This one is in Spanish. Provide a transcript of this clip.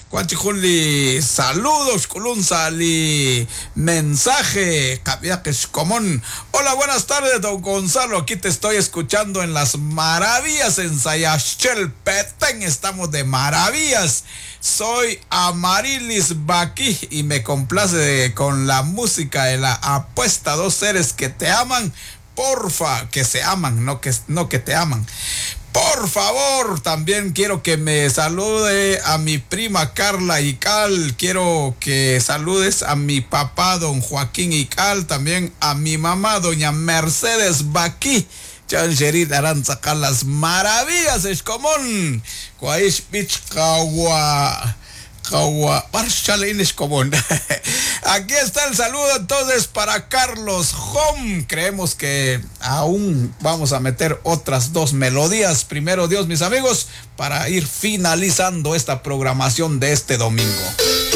Cuachijunli, saludos, Culunzali, mensaje, Caviaques Común. Hola, buenas tardes, don Gonzalo. Aquí te estoy escuchando en las maravillas en Sayachel Petén. Estamos de maravillas. Soy Amarilis Baqui y me complace con la música de la apuesta. Dos seres que te aman, porfa, que se aman, no que te aman. Por favor, también quiero que me salude a mi prima Carla Ical. Quiero que saludes a mi papá, don Joaquín Ical. También a mi mamá, doña Mercedes Baqui. Chancherit Aranza, las maravillas es común. Cuaish Pich Kawa. Es común. Aquí está el saludo entonces para Carlos Hom. Creemos que aún vamos a meter otras dos melodías. Primero Dios, mis amigos, para ir finalizando esta programación de este domingo.